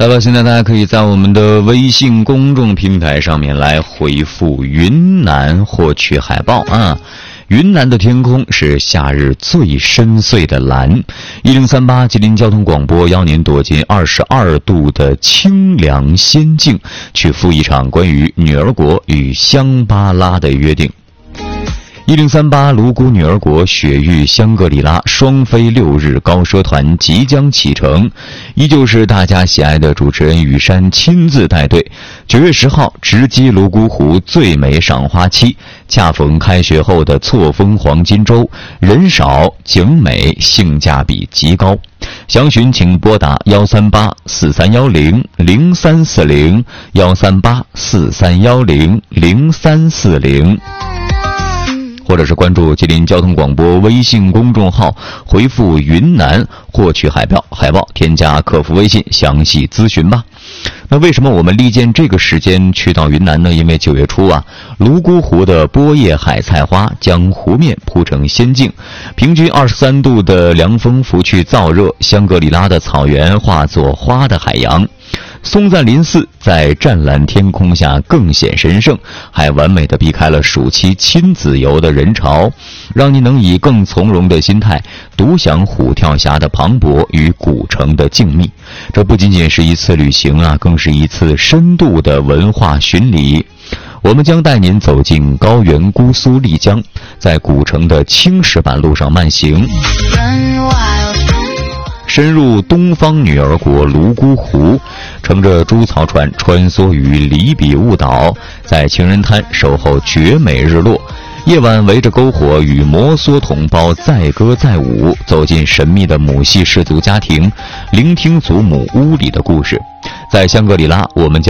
来吧，现在大家可以在我们的微信公众平台上面来回复云南获取海报啊。云南的天空是夏日最深邃的蓝，1038吉林交通广播邀您躲进22度的清凉仙境，去赴一场关于女儿国与香巴拉的约定。1038泸沽女儿国雪域香格里拉双飞6日高奢团即将启程，依旧是大家喜爱的主持人雨山亲自带队。9月10号直击泸沽湖最美赏花期，恰逢开学后的错峰黄金周，人少景美，性价比极高。详询请拨打13843100340 13843100340，或者是关注吉林交通广播微信公众号，回复云南获取海报，添加客服微信详细咨询吧。那为什么我们力荐这个时间去到云南呢？因为9月初啊，泸沽湖的波叶海菜花将湖面铺成仙境，平均23度的凉风拂去燥热，香格里拉的草原化作花的海洋。松赞林寺在湛蓝天空下更显神圣，还完美地避开了暑期亲子游的人潮，让你能以更从容的心态独享虎跳峡的磅礴与古城的静谧。这不仅仅是一次旅行啊，更是一次深度的文化巡礼。我们将带您走进高原姑苏丽江，在古城的青石板路上慢行，深入东方女儿国泸沽湖，乘着猪槽船穿梭于里比雾岛，在情人滩守候绝美日落。夜晚围着篝火与摩梭同胞载歌载舞，走进神秘的母系氏族家庭，聆听祖母屋里的故事。在香格里拉，我们将